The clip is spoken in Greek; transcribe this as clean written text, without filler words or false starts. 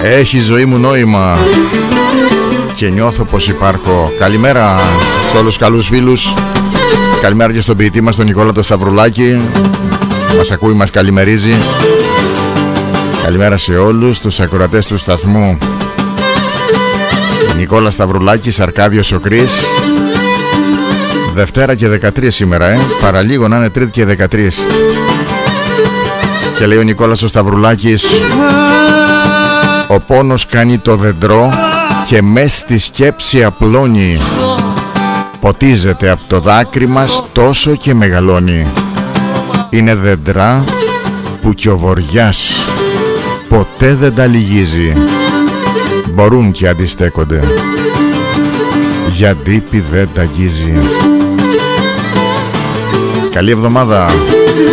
Έχει η ζωή μου νόημα και νιώθω πως υπάρχω. Καλημέρα σε όλους τους καλούς φίλους. Καλημέρα και στον ποιητή μας τον Νικόλα το Σταυρουλάκη. Μας ακούει, μας καλημερίζει. Καλημέρα σε όλους τους ακροατές του σταθμού. Νικόλα Σταυρουλάκης, Αρκάδιος Σοκρής. Δευτέρα και 13 σήμερα, παραλίγο να είναι Τρίτη και 13. Και λέει ο Νικόλας ο Σταυρουλάκης: ο πόνος κάνει το δεντρό και μες στη σκέψη απλώνει. Ποτίζεται από το δάκρυ μας τόσο και μεγαλώνει. Είναι δεντρά που κι ο βοριάς ποτέ δεν τα λυγίζει. Μπορούν και αντιστέκονται, για τύπη δεν τα αγγίζει. Καλή εβδομάδα.